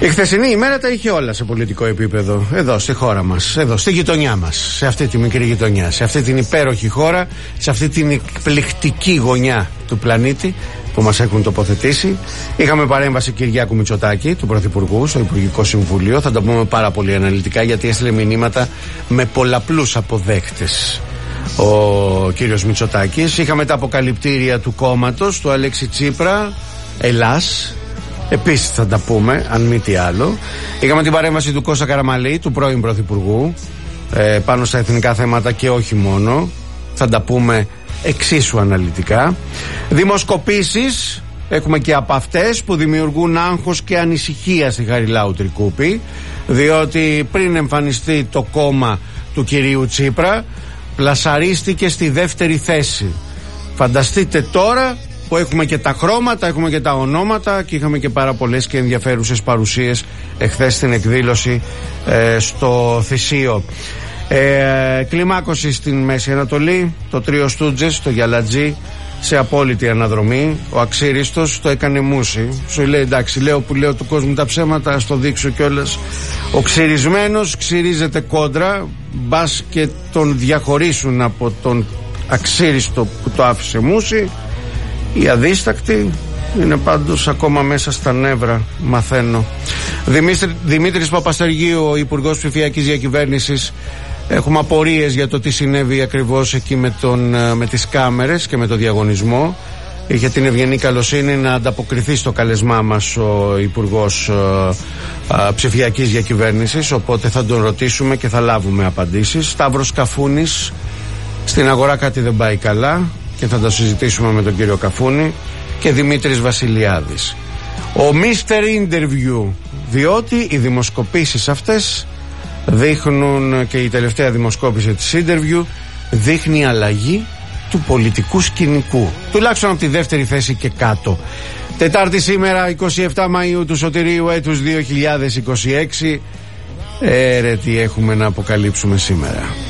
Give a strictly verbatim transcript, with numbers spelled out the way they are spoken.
Η χθεσινή ημέρα τα είχε όλα σε πολιτικό επίπεδο. Εδώ στη χώρα μας, εδώ στη γειτονιά μας, σε αυτή τη μικρή γειτονιά, σε αυτή την υπέροχη χώρα, σε αυτή την εκπληκτική γωνιά του πλανήτη που μας έχουν τοποθετήσει. Είχαμε παρέμβαση Κυριάκου Μητσοτάκη, του Πρωθυπουργού, στο Υπουργικό Συμβούλιο. Θα τα πούμε πάρα πολύ αναλυτικά, γιατί έστειλε μηνύματα με πολλαπλούς αποδέκτες ο κύριος Μητσοτάκης. Είχαμε τα αποκαλυπτήρια του κόμματος του Αλέξη Τσίπρα, Ελλάς. Επίσης θα τα πούμε, αν μη τι άλλο. Είχαμε την παρέμβαση του Κώστα Καραμαλή, του πρώην Πρωθυπουργού, ε, πάνω στα εθνικά θέματα και όχι μόνο. Θα τα πούμε εξίσου αναλυτικά. Δημοσκοπήσεις, έχουμε και από αυτές που δημιουργούν άγχος και ανησυχία στη Χαριλάου Τρικούπη, διότι πριν εμφανιστεί το κόμμα του κυρίου Τσίπρα, πλασαρίστηκε στη δεύτερη θέση. Φανταστείτε τώρα που έχουμε και τα χρώματα, έχουμε και τα ονόματα και είχαμε και πάρα πολλές και ενδιαφέρουσες παρουσίες εχθές στην εκδήλωση ε, στο Θησίο. Ε, κλιμάκωση στην Μέση Ανατολή, το τρίο Στούτζες, το Γιαλατζή, σε απόλυτη αναδρομή. Ο αξίριστος το έκανε μουσι. Σου λέει εντάξει, λέω που λέω του κόσμου τα ψέματα, ας το δείξω κιόλας. Ο ξυρισμένος ξυρίζεται κόντρα, μπας και τον διαχωρίσουν από τον αξίριστο που το άφησε μουσι. Η αδίστακτη είναι πάντως ακόμα μέσα στα νεύρα, μαθαίνω. Δημήτρη, Δημήτρης Παπαστεργίου, ο Υπουργός Ψηφιακής Διακυβέρνησης. Έχουμε απορίες για το τι συνέβη ακριβώς εκεί με, τον, με τις κάμερες και με το διαγωνισμό. Είχε την ευγενή καλοσύνη να ανταποκριθεί στο καλεσμά μας ο Υπουργός α, Ψηφιακής Διακυβέρνησης, οπότε θα τον ρωτήσουμε και θα λάβουμε απαντήσεις. Σταύρος Καφούνης, στην αγορά κάτι δεν πάει καλά και θα τα συζητήσουμε με τον κύριο Καφούνη. Και Δημήτρης Βασιλιάδης, ο μίστερ Interview, διότι οι δημοσκοπήσεις αυτές δείχνουν, και η τελευταία δημοσκόπηση της Interview δείχνει αλλαγή του πολιτικού σκηνικού, τουλάχιστον από τη δεύτερη θέση και κάτω. Τετάρτη σήμερα, εικοστή εβδόμη Μαΐου του σωτηρίου έτους δύο χιλιάδες είκοσι έξι. Ε, ρε, τι έχουμε να αποκαλύψουμε σήμερα.